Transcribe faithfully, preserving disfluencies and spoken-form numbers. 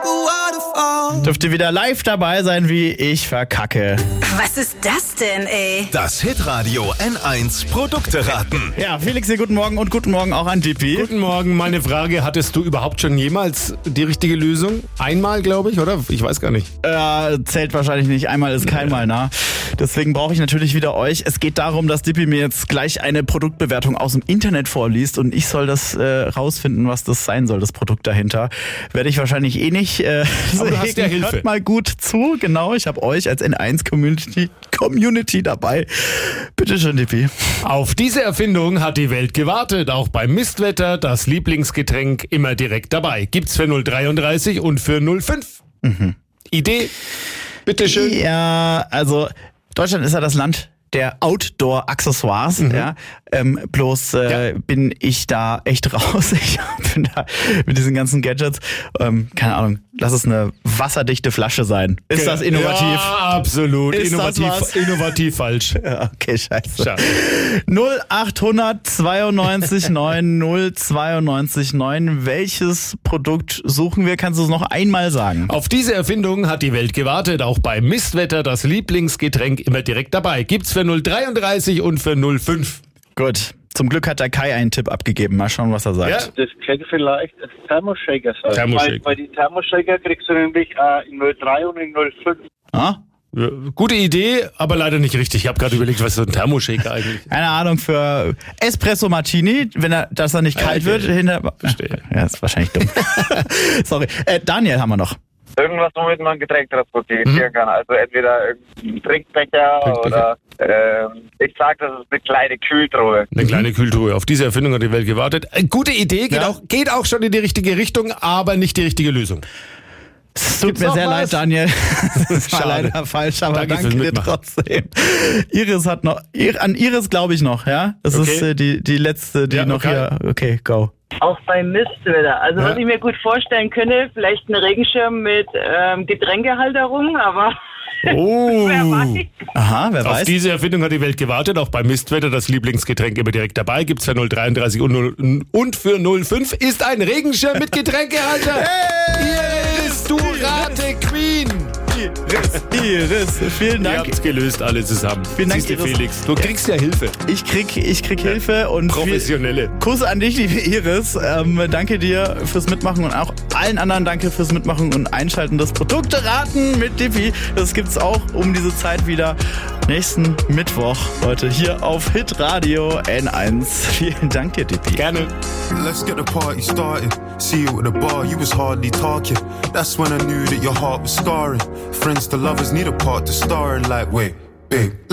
Dürfte wieder live dabei sein, wie ich verkacke. Was ist das denn, ey? Das Hitradio N eins Produkte raten. Ja, Felix hier, guten Morgen und guten Morgen auch an Dippi. Guten Morgen, meine Frage, hattest du überhaupt schon jemals die richtige Lösung? Einmal, glaube ich, oder? Ich weiß gar nicht. Äh, zählt wahrscheinlich nicht, einmal ist kein Mal nah. Deswegen brauche ich natürlich wieder euch. Es geht darum, dass Dippi mir jetzt gleich eine Produktbewertung aus dem Internet vorliest und ich soll das äh, rausfinden, was das sein soll, das Produkt dahinter. Werde ich wahrscheinlich eh nicht. Äh, Aber du hast ja Hilfe. Hört mal gut zu, genau. Ich habe euch als N eins Community, Community dabei. Bitte schön, Dippi. Auf diese Erfindung hat die Welt gewartet. Auch beim Mistwetter das Lieblingsgetränk immer direkt dabei. Gibt's für null dreiunddreißig und für null fünf. Mhm. Idee? Bitte schön. Ja, also Deutschland ist ja das Land der Outdoor-Accessoires, mhm. ja. Ähm, bloß äh, ja. bin ich da echt raus. Ich bin da mit diesen ganzen Gadgets. Ähm, keine Ahnung, lass es eine wasserdichte Flasche sein. Ist das innovativ? Ja, absolut. Ist innovativ, das innovativ falsch. Ja, okay, scheiße. Schade. null achthundert zweiundneunzig neun null zweiundneunzig neun. Welches Produkt suchen wir? Kannst du es noch einmal sagen? Auf diese Erfindung hat die Welt gewartet. Auch bei Mistwetter das Lieblingsgetränk immer direkt dabei. Gibt's für null dreiunddreißig und für null fünf. Gut. Zum Glück hat der Kai einen Tipp abgegeben. Mal schauen, was er sagt. Ja. Das könnte vielleicht ein Thermoshaker sein. Thermoshaker. Weil, weil die Thermoshaker kriegst du nämlich äh, in null drei und in null fünf. Ah? Ja, gute Idee, aber leider nicht richtig. Ich habe gerade überlegt, was ist so ein Thermoshaker eigentlich? Keine Ahnung, für Espresso Martini, wenn er, dass er nicht kalt Okay. wird. Hinter, Verstehe. ja, ist wahrscheinlich dumm. Sorry. Äh, Daniel haben wir noch. Irgendwas, womit man Getränk transportieren Mhm. kann. Also entweder irgendein Trinkbecher, Trinkbecher. oder ähm, ich sag, das ist eine kleine Kühltruhe. Eine kleine Kühltruhe. Auf diese Erfindung hat die Welt gewartet. Äh, gute Idee, geht, Ja. auch, geht auch schon in die richtige Richtung, aber nicht die richtige Lösung. Es tut Gibt's mir noch sehr was? leid, Daniel. Das war Schade. leider falsch, aber Danke danke, fürs dir Mitmachen. trotzdem. Iris hat noch, an Iris glaube ich noch, ja? Das Okay. ist äh, die, die letzte, die Ja, noch okay. hier, okay, go. Auch beim Mistwetter. Also Ja. was ich mir gut vorstellen könnte, vielleicht ein Regenschirm mit ähm, Getränkehalterung, aber Oh. wer weiß. Aha, wer Auf weiß? diese Erfindung hat die Welt gewartet. Auch bei Mistwetter das Lieblingsgetränk immer direkt dabei. Gibt's für null dreiunddreißig und, null, und für null fünf ist ein Regenschirm mit Getränkehalter. Hey, Iris, du Rate Queen. Iris, Iris, vielen Ihr Dank. habt's gelöst, alle zusammen. Vielen Dank, Siehst du, Iris. Felix. Du kriegst ja Hilfe. Ich krieg, ich krieg Hilfe und Professionelle. viel Kuss an dich, liebe Iris. Ähm, danke dir fürs Mitmachen und auch allen anderen danke fürs Mitmachen und Einschalten des Produkte-Raten mit Dippi. Das gibt's auch um diese Zeit wieder nächsten Mittwoch, Leute, hier auf Hitradio N eins. Vielen Dank dir, Dippi. Gerne. Let's get the party started. See you at the bar, you was hardly talking. That's when I knew that your heart was scarring. Friends to lovers need a part to star in, like, wait, babe.